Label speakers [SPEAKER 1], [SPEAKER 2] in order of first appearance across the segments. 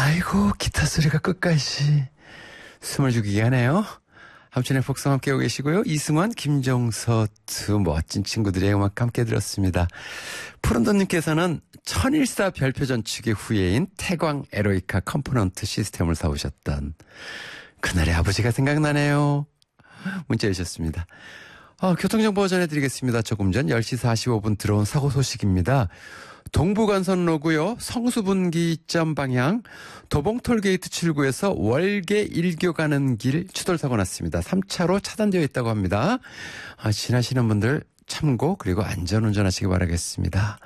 [SPEAKER 1] 아이고, 기타 소리가 끝까지 숨을 죽이게 하네요. 함춘의 복성 함께 오고 계시고요. 이승환, 김종서 두 멋진 친구들의 음악 함께 들었습니다. 푸른돈님께서는 천일사 별표 전축의 후예인 태광 에로이카 컴포넌트 시스템을 사오셨던 그날의 아버지가 생각나네요. 문자 주셨습니다. 교통정보 전해드리겠습니다. 조금 전 10시 45분 들어온 사고 소식입니다. 동부간선로고요. 성수분기점 방향 도봉톨게이트 출구에서 월계 일교 가는 길 추돌사고 났습니다. 3차로 차단되어 있다고 합니다. 지나시는 분들 참고 그리고 안전운전하시기 바라겠습니다.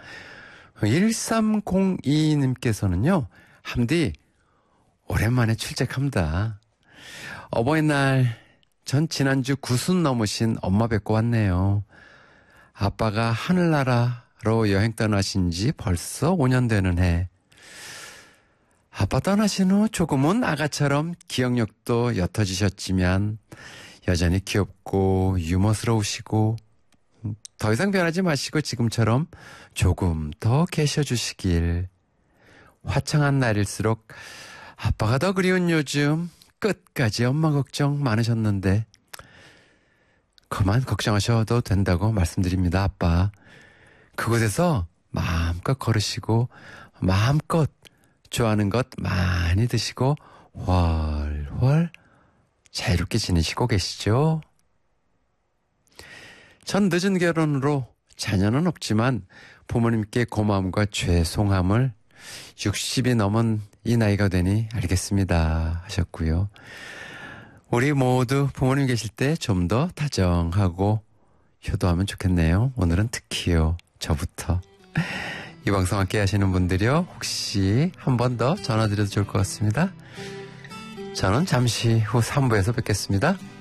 [SPEAKER 1] 1302님께서는요. 함디 오랜만에 출첵합니다. 어버이날 전 지난주 90 넘으신 엄마 뵙고 왔네요. 아빠가 하늘나라 로 여행 떠나신 지 벌써 5년 되는 해. 아빠 떠나신 후 조금은 아가처럼 기억력도 옅어지셨지만 여전히 귀엽고 유머스러우시고 더 이상 변하지 마시고 지금처럼 조금 더 계셔주시길. 화창한 날일수록 아빠가 더 그리운 요즘 끝까지 엄마 걱정 많으셨는데 그만 걱정하셔도 된다고 말씀드립니다. 아빠. 그곳에서 마음껏 걸으시고 마음껏 좋아하는 것 많이 드시고 훨훨 자유롭게 지내시고 계시죠? 전 늦은 결혼으로 자녀는 없지만 부모님께 고마움과 죄송함을 60이 넘은 이 나이가 되니 알겠습니다 하셨고요. 우리 모두 부모님 계실 때 좀 더 다정하고 효도하면 좋겠네요. 오늘은 특히요. 저부터. 이 방송 함께 하시는 분들이요. 혹시 한 번 더 전화드려도 좋을 것 같습니다. 저는 잠시 후 3부에서 뵙겠습니다.